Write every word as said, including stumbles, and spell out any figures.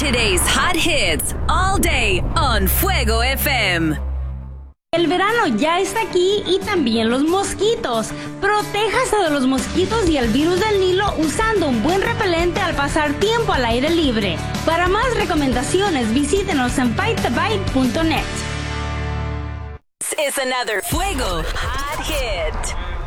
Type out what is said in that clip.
Today's hot hits all day on Fuego F M. El verano ya está aquí y también los mosquitos. Protéjase de los mosquitos y el virus del Nilo usando un buen repelente al pasar tiempo al aire libre. Para más recomendaciones, visítenos en bite the bite punto net. It's another Fuego hot hit.